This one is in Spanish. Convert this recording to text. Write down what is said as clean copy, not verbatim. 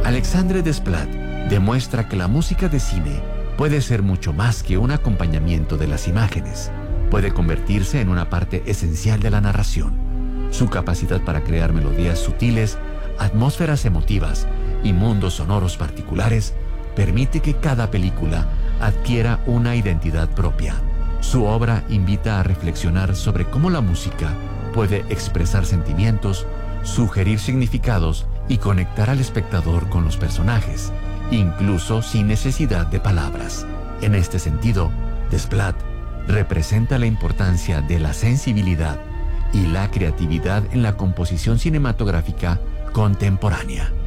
Alexandre Desplat demuestra que la música de cine puede ser mucho más que un acompañamiento de las imágenes. Puede convertirse en una parte esencial de la narración. Su capacidad para crear melodías sutiles, atmósferas emotivas y mundos sonoros particulares permite que cada película adquiera una identidad propia. Su obra invita a reflexionar sobre cómo la música puede expresar sentimientos, sugerir significados y conectar al espectador con los personajes, incluso sin necesidad de palabras. En este sentido, Desplat representa la importancia de la sensibilidad y la creatividad en la composición cinematográfica contemporánea.